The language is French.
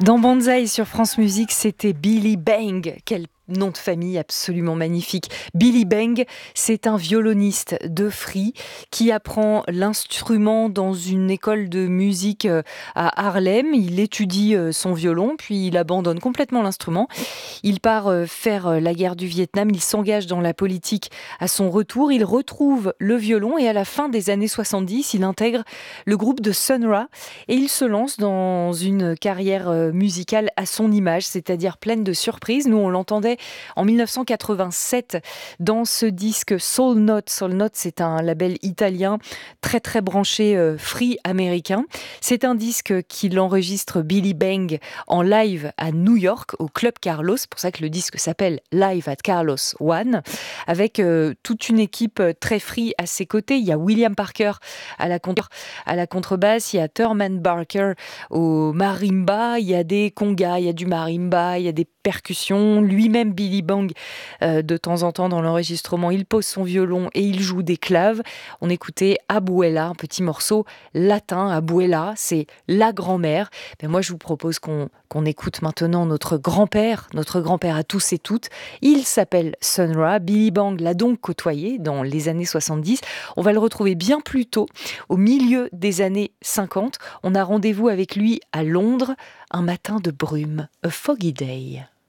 Dans Banzai sur France Musique, c'était Billy Bang. Quel nom de famille absolument magnifique. Billy Bang, c'est un violoniste de Free qui apprend l'instrument dans une école de musique à Harlem. Il étudie son violon, puis il abandonne complètement l'instrument. Il part faire la guerre du Vietnam. Il s'engage dans la politique à son retour. Il retrouve le violon et à la fin des années 70, il intègre le groupe de Sun Ra et il se lance dans une carrière musicale à son image, c'est-à-dire pleine de surprises. Nous, on l'entendait en 1987 dans ce disque Soul Note. Soul Note, c'est un label italien très très branché free américain. C'est un disque qu'il enregistre Billy Bang en live à New York au Club Carlos. C'est pour ça que le disque s'appelle Live at Carlos One, avec toute une équipe très free à ses côtés. Il y a William Parker à la contrebasse, il y a Thurman Barker au marimba, il y a des congas, il y a du marimba, il y a des percussions. Lui-même, Billy Bang, de temps en temps dans l'enregistrement, il pose son violon et il joue des claves. On écoutait Abuela, un petit morceau latin. Abuela, c'est la grand-mère. Ben moi, je vous propose qu'on écoute maintenant notre grand-père à tous et toutes. Il s'appelle Sun Ra. Billy Bang l'a donc côtoyé dans les années 70. On va le retrouver bien plus tôt, au milieu des années 50. On a rendez-vous avec lui à Londres, un matin de brume, a foggy day.